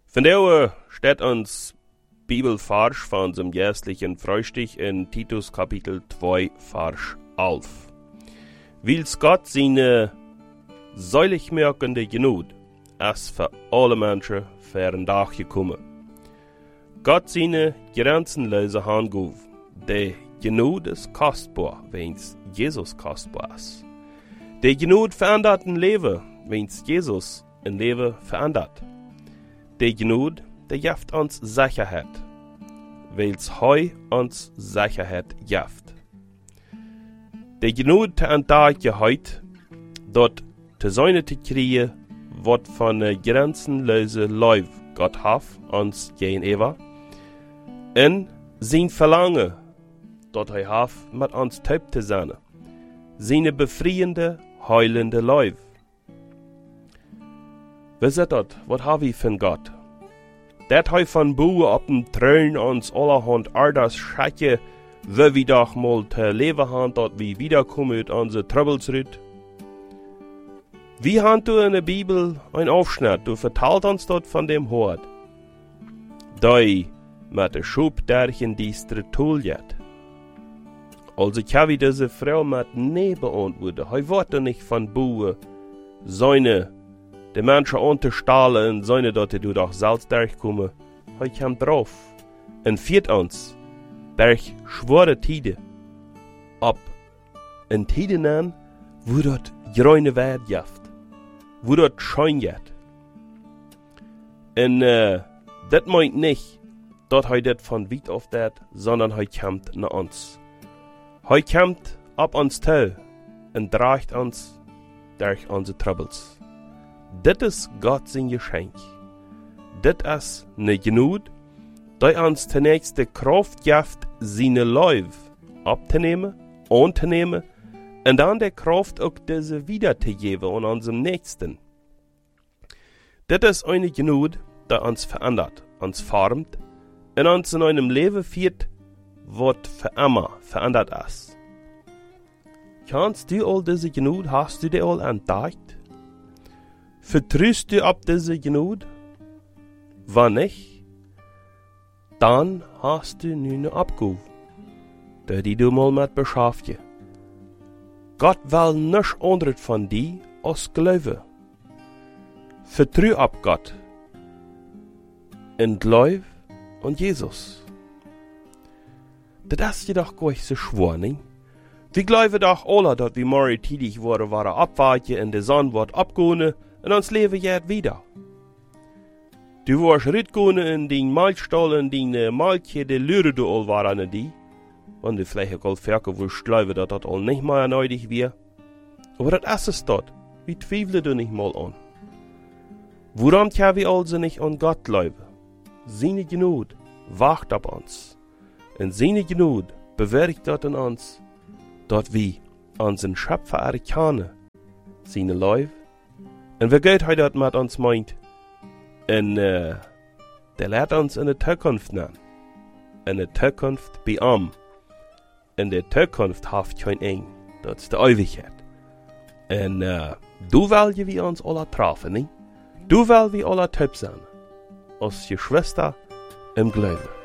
Vandaar steht uns Bibelvers von unserem jährlichen Frühstück in Titus Kapitel 2, Vers 11. Wils Gott seine seiligmerkende Genut als für alle Menschen für einen Tag gekommen. Gott seine grenzenlose Hand gab, der Genut ist kostbar, wenn's Jesus kostbar ist. Der Genut verändert ein Leben, wenn's Jesus ein Leben verändert. Der Genut, der jaft uns Sicherheit, weil's heu uns Sicherheit jaft. Der Genut der Tag geheut, dort te seine te kriegen, wat von der grenzenlose Leib Gott hat uns gegenüber, en sein Verlangen, dort er hat mit uns taub zu sein, seine befriende, heulende Leib. Was ist das? Was haben wir von Gott? Dat hij van boven op den Thron uns allerhand alles schatje, wie wir doch mal te leven haben, dat wir wiederkommen uit onze Troubles rüt. Wie hast du in der Bibel ein Aufschnitt, du vertalt uns dort von dem Hort. Dei mit der Schubdärchen diestre Tuljet. Also ich habe diese Frau mit nee beantwortet. Hij wordt nicht von boven seine de Menschen unterstahlen und seine dort du doch selbst durchkommen. Hij kommt drauf. Und führt uns durch schwere Tide ab in Tiden an, wo dort grüne Wert jaft, wo dort schein jet. Und das meint nicht, dass hij das von weit auf dat, sondern hij kommt nach uns. Hij kommt ab uns zu und trägt uns durch unsere Troubles. Das ist Gott sein Geschenk. Das ist ne Genut, die uns zunächst die Kraft gibt, seine Leib abzunehmen, anzunehmen, und dann die Kraft auch diese wiederzugeben an unserem Nächsten. Das ist eine Genut, die uns verändert, uns formt, und uns in einem Leben führt, was für immer verändert ist. Kannst du all diese Genut, hast du die all entdeckt? Vertraust du auf diese Genut? Wenn nicht, dann hast du nun eine Abgabe, die du mal mit beschäftigst. Gott will nichts anderes von dir als Glaube. Vertrau auf Gott, in Glaube und Jesus. Das ist jedoch gar nicht so schwer, nicht? Wir glauben doch alle, dass wir morgen tätig waren abwarten und die Sonne wird abgehen, und ons leven gaat wieder. Du warst ritgehen in den Malstall und den Maltje, die lüre du all waren an die. Und du vielleicht auch all verke, wo ich glaube, dass das all nicht mehr nötig wäre. Aber das ist es dort. Wir zweifeln du nicht mal an. Woran können wir also nicht an Gott glauben? Seine Genut wacht auf uns. Und seine Genut bewirkt dort in uns, dass wir unseren Schöpfer erkennen, seine Leib. Und wie geht das mit uns meint? Und der lädt uns in der Zukunft nennen. In der Zukunft bei ihm. In der Zukunft haft kein Eng. Das ist die Ewigkeit. Und du willst wir uns alle treffen, nicht? Du willst wir alle Typ sein. Als Geschwister im Glauben.